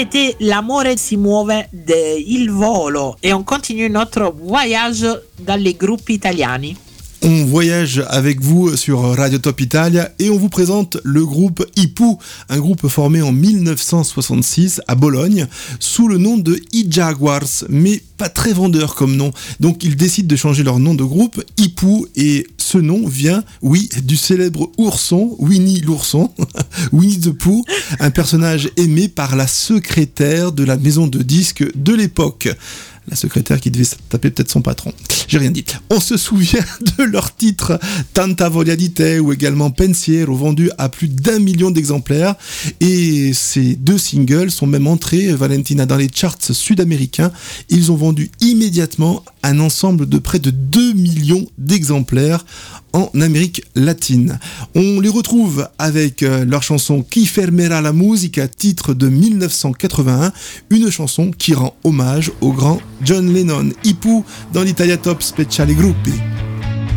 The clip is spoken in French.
C'était L'amore si muove de Il Volo et on continue notre voyage dans les groupes italiani. On voyage avec vous sur Radio Top Italia et on vous présente le groupe Ipu, un groupe formé en 1966 à Bologne sous le nom de I Jaguars, mais pas très vendeur comme nom. Donc ils décident de changer leur nom de groupe, Ipu, et ce nom vient, oui, du célèbre ourson, Winnie l'ourson, Winnie the Pooh, un personnage aimé par la secrétaire de la maison de disques de l'époque. La secrétaire qui devait taper peut-être son patron. J'ai rien dit. On se souvient de leur titre Tanta Voglia di Te ou également Pensiero, vendu à plus d'1 million d'exemplaires. Et ces deux singles sont même entrés, Valentina, dans les charts sud-américains. Ils ont vendu immédiatement un ensemble de près de 2 millions d'exemplaires en Amérique latine. On les retrouve avec leur chanson Chi fermerà la musica, titre de 1981, une chanson qui rend hommage au grand John Lennon. Ipu dans l'Italia Top Speciale Gruppi.